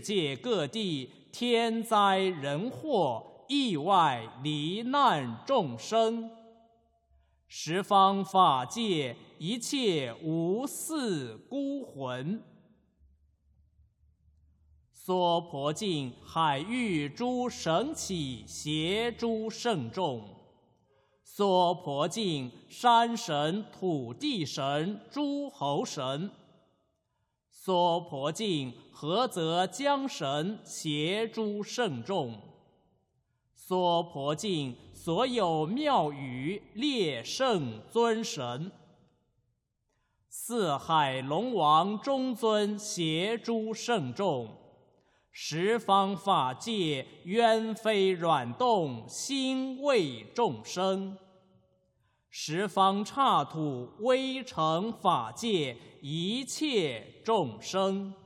界各地天灾人祸、意外罹难众生，十方法界一切无嗣孤魂。娑婆境海域诸神祇协诸圣众，娑婆境山神、土地神、诸侯神，娑婆境菏泽江神协诸圣众，娑婆境所有庙宇列圣尊神，四海龙王中尊协诸圣众，十方法界冤非软动心为众生，十方刹土微尘法界一切众生，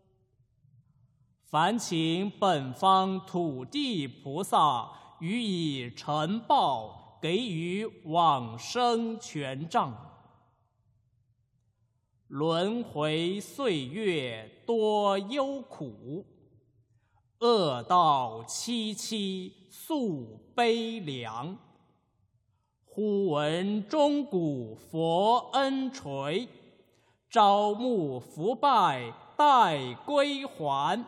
烦请本方土地菩萨予以承报，给予往生权杖。轮回岁月多忧苦，恶道凄凄诉悲凉。忽闻钟鼓佛恩垂，朝暮伏拜待归还。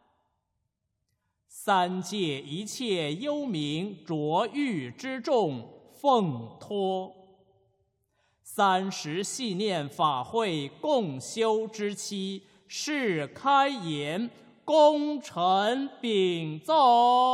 三界一切幽冥浊狱之众奉托，30系念法会共修之期，是开言，功成禀奏。